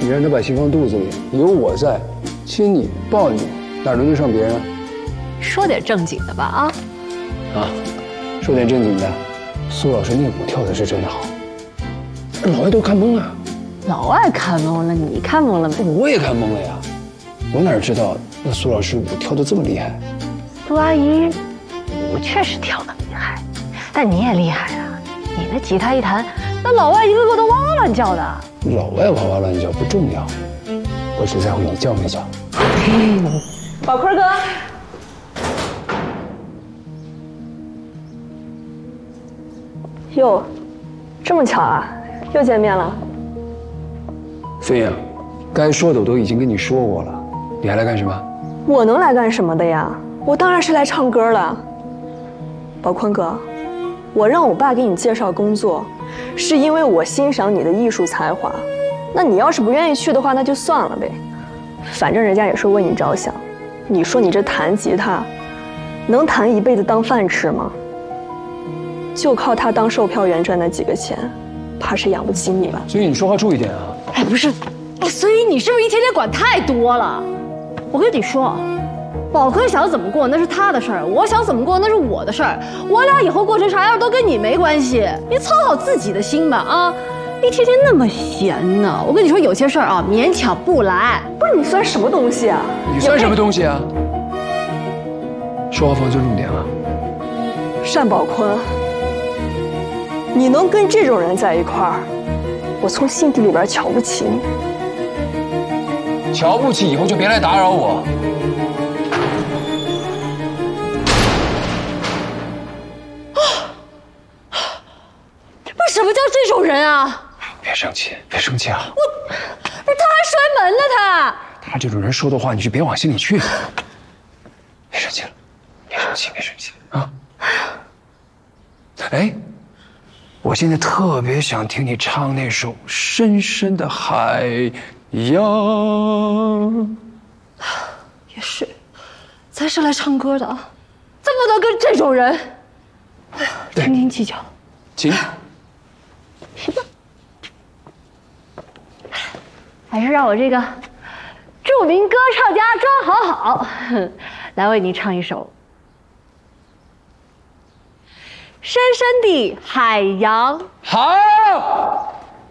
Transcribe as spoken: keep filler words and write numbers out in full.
你让他把心放肚子里，有我在，亲你抱你，哪轮得上别人啊？ 说点正经的吧啊！ 啊，说点正经的，苏老师那舞跳的是真的好，老外都看懵了。 老外看懵了，你看懵了没？ 我也看懵了呀，我哪知道那苏老师舞跳的这么厉害？ 杜阿姨舞确实跳得厉害，但你也厉害啊！你那吉他一弹，那老外一个个都哇哇乱叫的。 老外哇哇乱叫不重要，我只在乎你叫没叫。 宝坤哥。 哟，这么巧啊，又见面了。 飞燕，该说的我都已经跟你说过了，你还来干什么？ 我能来干什么的呀？我当然是来唱歌了。宝坤哥，我让我爸给你介绍工作，是因为我欣赏你的艺术才华。那你要是不愿意去的话，那就算了呗。反正人家也是为你着想。你说你这弹吉他，能弹一辈子当饭吃吗？就靠他当售票员赚那几个钱，怕是养不起你吧？ 所以你说话注意点啊！ 哎，不是，所以你是不是一天天管太多了？我跟你说，宝坤想怎么过那是他的事儿，我想怎么过那是我的事儿。我俩以后过成啥样都跟你没关系，你操好自己的心吧啊！一天天那么闲呢，我跟你说，有些事儿啊，勉强不来。 不是你算什么东西啊？ 你算什么东西啊？说话放尊重点啊！ 单宝坤。你能跟这种人在一块儿，我从心底里边瞧不起你。 瞧不起以后就别来打扰我。 不是什么叫这种人啊？ 别生气，别生气啊！ 我，不是他还摔门呢，他。 他这种人说的话，你就别往心里去。别生气了，别生气，别生气啊！哎。我现在特别想听你唱那首《深深的海洋》。 也是，咱是来唱歌的啊，咱不能跟这种人斤斤计较。 行， 行吧。还是让我这个著名歌唱家庄好好来为您唱一首。深深的海洋。 好。